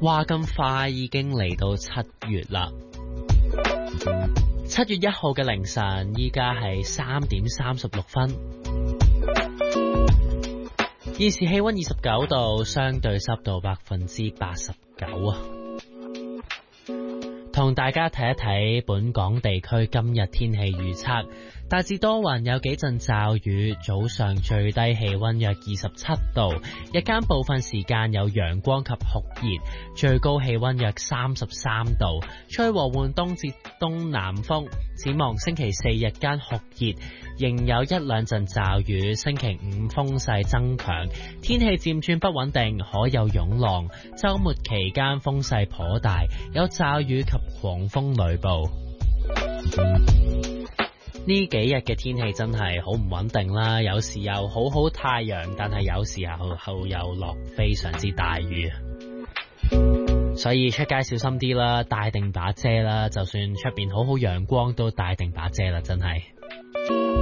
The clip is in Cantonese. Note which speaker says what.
Speaker 1: 話咁快已經嚟到7月啦，7月1號嘅凌晨，依家係3點36分，現時氣溫29度，相對濕度89%啊。同大家睇一睇本港地區今日天氣預測，大致多雲，有幾陣驟雨，早上最低氣溫約27度，日間部分時間有陽光及酷熱，最高氣溫約33度，吹和緩東至東南風。展望星期4日間酷熱，仍有一兩陣驟雨，星期5風勢增強，天氣漸轉不穩定，可有湧浪。週末期間風勢頗大，有驟雨及狂風雷暴。呢幾日嘅天氣真係好唔穩定啦，有時又好好太陽，但係有時候又落非常之大雨，所以出街小心啲啦，帶定把遮啦，就算出邊好好陽光都帶定把遮啦，真係。